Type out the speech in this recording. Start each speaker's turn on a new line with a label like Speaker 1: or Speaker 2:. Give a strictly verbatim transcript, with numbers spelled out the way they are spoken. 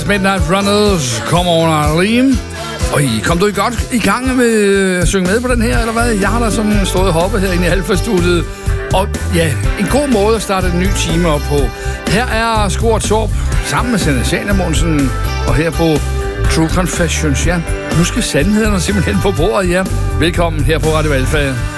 Speaker 1: Midnight Runners, Come On Arlene. Og I, kom du i godt i gang med at synge med på den her, eller hvad? Jeg har da sådan stået og hoppet herinde i Alfa-studiet. Og ja, en god måde at starte en ny time op på. Her er Skort Sorp sammen med Sanne Salomonsen. Og her på True Confessions, ja. Nu skal sandhederne simpelthen på bordet, ja. Velkommen her på Radio Alfa.